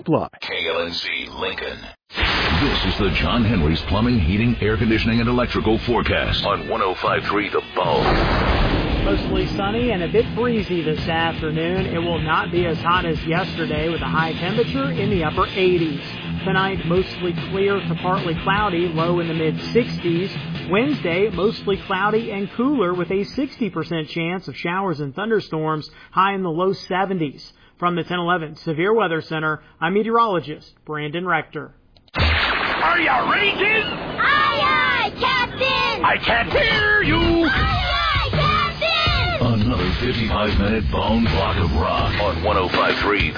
apply. KLNC Lincoln. This is the John Henry's Plumbing, Heating, Air Conditioning, and Electrical forecast on 105.3 The Bone. Mostly sunny and a bit breezy this afternoon. It will not be as hot as yesterday with a high temperature in the upper 80s. Tonight, mostly clear to partly cloudy, low in the mid-60s. Wednesday, mostly cloudy and cooler with a 60% chance of showers and thunderstorms, high in the low 70s. From the 1011 Severe Weather Center, I'm meteorologist Brandon Rector. Are you ready, kids? Aye, aye, Captain! I can't hear you! Aye, aye, Captain! Another 55-minute bone block of rock on 105.3 The